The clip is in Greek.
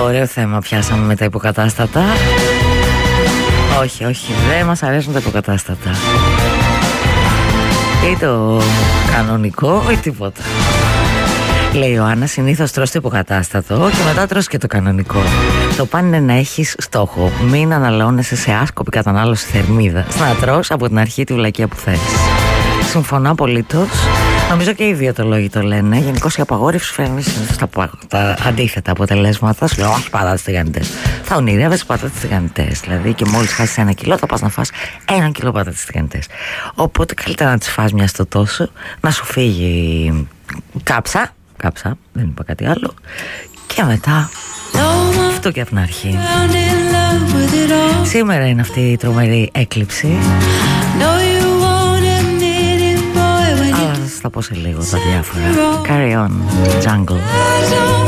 Ωραίο θέμα πιάσαμε με τα υποκατάστατα. Όχι, όχι, δεν μας αρέσουν τα υποκατάστατα. Ή το κανονικό ή τίποτα. Λέει η Ιωάννα, συνήθως τρως το υποκατάστατο και μετά τρως και το κανονικό. Το πάνε είναι να έχεις στόχο. Μην αναλώνεσαι σε άσκοπη κατανάλωση θερμίδας. Να τρως από την αρχή τη βλακεία που θες. Συμφωνώ απολύτως. Νομίζω και οι ιδιωτολόγοι το λένε. Γενικώς η απαγόρευση φέρνει συνήθως τα αντίθετα αποτελέσματα. Σου λέω, όχι πατάτες τηγανιτές. Θα ονειρεύεσαι πατάτες τηγανιτές. Δηλαδή, και μόλις χάσεις 1 κιλό, θα πας να φας 1 κιλό πατάτες τηγανιτές. Οπότε καλύτερα να τις φας μια στο τόσο, να σου φύγει κάψα, δεν είπα κάτι άλλο. Και μετά αυτό και από την αρχή. Σήμερα είναι αυτή η τρομερή έκλειψη. Αλλά θα σας τα πω σε λίγο τα διάφορα. Carry on, jungle.